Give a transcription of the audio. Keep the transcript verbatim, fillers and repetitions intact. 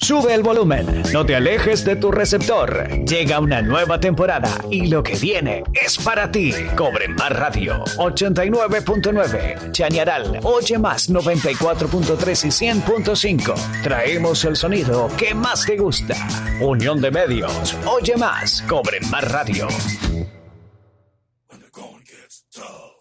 Sube el volumen, no te alejes de tu receptor. Llega una nueva temporada y lo que viene es para ti. Cobre Más Radio ochenta y nueve punto nueve, Chañaral, Oye Más noventa y cuatro punto tres y cien punto cinco. Traemos el sonido que más te gusta. Unión de Medios, Oye Más, Cobre Más Radio. When the going gets tough.